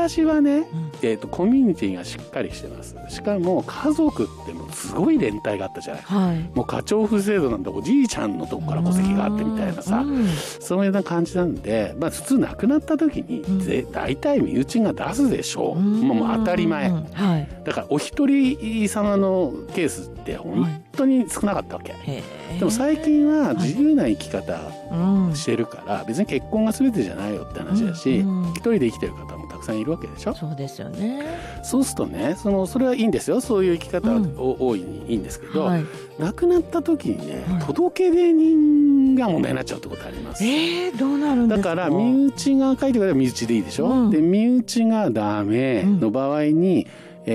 昔はね、コミュニティがしっかりしてます。しかも家族ってもうすごい連帯があったじゃない、はい、もう課長夫制度なんておじいちゃんのとこから戸籍があってみたいなさ、そういうような感じなんで、まあ、普通亡くなった時に、大体身内が出すでしょう、もう当たり前、はい、だからお一人様のケースって本当に少なかったわけ、はい、でも最近は自由な生き方してるから、別に結婚が全てじゃないよって話だし、一人で生きてる方もたくさんいるわけでしょ。 そうですよね。 そうするとね、それはいいんですよ、そういう生き方は大いにいいんですけど、はい、亡くなった時にね、届け出人が問題になっちゃうってことあります。 どうなるんですか。 だから身内が書いてくれば身内でいいでしょ、で身内がダメの場合に、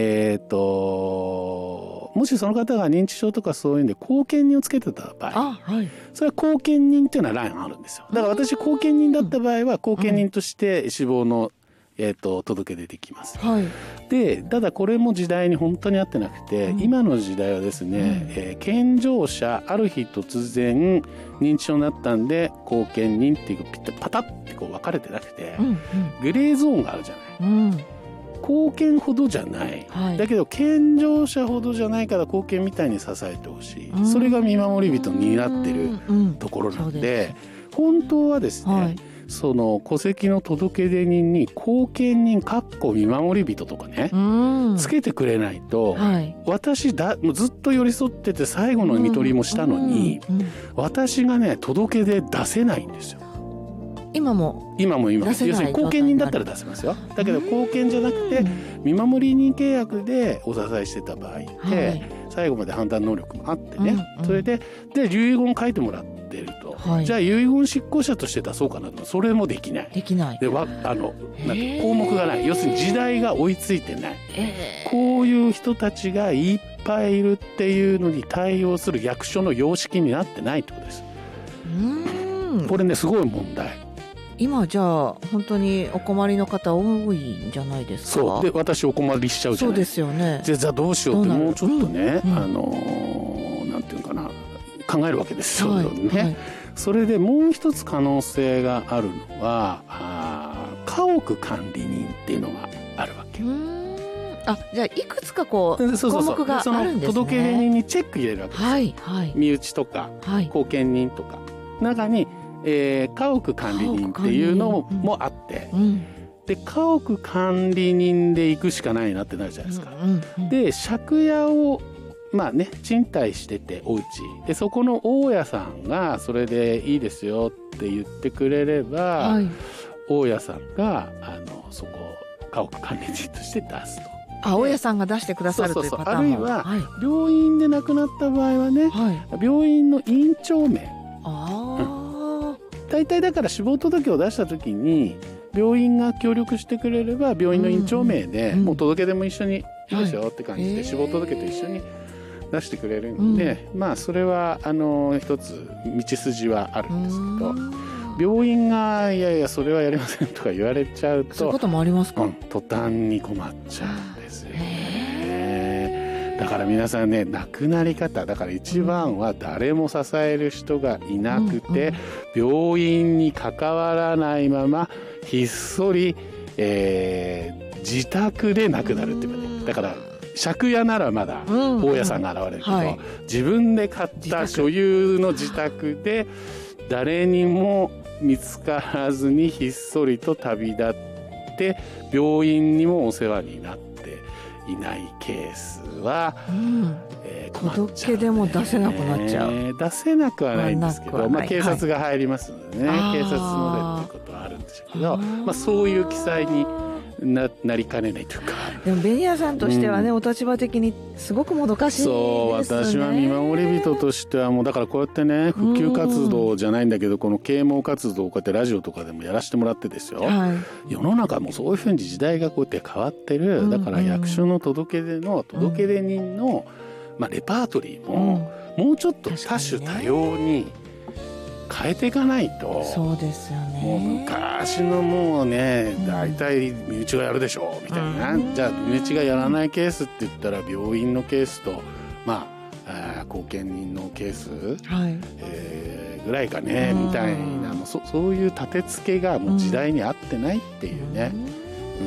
もしその方が認知症とかそういうんで後見人をつけてた場合、はい、それは後見人っていうのは欄があるんですよ。だから私後見人だった場合は後見人として死亡の、届け出できます、はい、でただこれも時代に本当に合ってなくて、今の時代はですね、健常者ある日突然認知症になったんで後見人っていうパタッてこう分かれてなくて、グレーゾーンがあるじゃない、後見ほどじゃない、はい、だけど健常者ほどじゃないから後見みたいに支えてほしい、それが見守り人になってるところなんで、本当はですね、はい、その戸籍の届け出人に後見人見守り人とかね、つけてくれないと、はい、私もうずっと寄り添ってて最後の看取りもしたのに、私がね届け出出せないんですよ。今も要するに後見人だったら出せますよ。だけど後見じゃなくて見守り人契約でお支えしてた場合って、はい、最後まで判断能力もあってね、それで遺言書いてもらってると、はい、じゃあ遺言執行者として出そうかなと、それもできない。でなんか項目がない。要するに時代が追いついてない、こういう人たちがいっぱいいるっていうのに対応する役所の様式になってないってことです。これねすごい問題。 今じゃあ本当にお困りの方多いんじゃないですか。 そうで私お困りしちゃうじゃない。 そうですよね。 じゃあどうしようってもうちょっとね、なんていうかな考えるわけですよ、はい、それでもう一つ可能性があるのは家屋管理人っていうのがあるわけ。 じゃあいくつか項目があるんですね。 その届け出人にチェック入れるわけですよ、はいはい、身内とか、はい、後見人とか中に家屋管理人っていうのもあって、で家屋管理人で行くしかないなってなるじゃないですか、で借家をまあね賃貸しててお家でそこの大家さんがそれでいいですよって言ってくれれば、はい、大家さんがそこ家屋管理人として出すと。 大家さんが出してくださるというパターンも。 あるいは、はい、病院で亡くなった場合はね、はい、病院の院長名。大体だから死亡届を出した時に病院が協力してくれれば病院の院長名で、もう届け出も一緒にいいですよって感じで、死亡届と一緒に出してくれるんで、まあそれは一つ道筋はあるんですけど、病院がいやいやそれはやりませんとか言われちゃうと、 そういうこともありますか。 途端に困っちゃうんですよね。だから皆さんね、亡くなり方だから一番は誰も支える人がいなくて、病院に関わらないままひっそり、自宅で亡くなるっていうかね。だから借家ならまだ大家さんが現れるけど、はい、自分で買った所有の自宅で誰にも見つからずにひっそりと旅立って病院にもお世話になっていないケースは、困っちゃうね。 届け出も出せなくなっちゃう。 出せなくはないんですけど、警察が入りますのでね、警察のでっていうことはあるんですけど、そういう記載になりかねないというか。 でもベニヤさんとしてはね、お立場的にすごくもどかしいですね。 そう私は見守り人としてはもうだからこうやってね普及活動じゃないんだけど、この啓蒙活動をこうやってラジオとかでもやらせてもらってですよ、世の中もそういうふうに時代がこうやって変わってる。だから役所の届け出の届け出人の、レパートリーも、もうちょっと多種多様に変えていかないと。 そうですよね。 もう昔のもうね、大体身内がやるでしょみたいな、じゃあ身内がやらないケースって言ったら病院のケースと後見人のケース、ぐらいかねみたいな、そういう立て付けがもう時代に合ってないっていうね。